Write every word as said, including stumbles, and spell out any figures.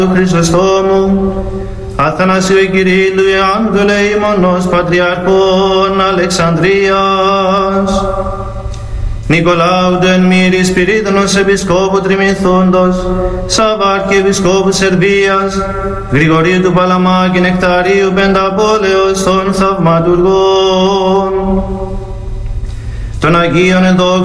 του Χρυσοστόμου, Αθανασίου Κυρίλου Ιωάννου του Λεήμονος Πατριαρχών Αλεξανδρίας, Νικολάου του εν μύρη Σπυρίδωνος Επισκόπου Τριμηθούντος, Σαββάρκη Επισκόπου Σερβίας, Γρηγορίου του Παλαμάκη Νεκταρίου Πενταπόλεως των Θαυματουργών, των Αγίων Εδόξων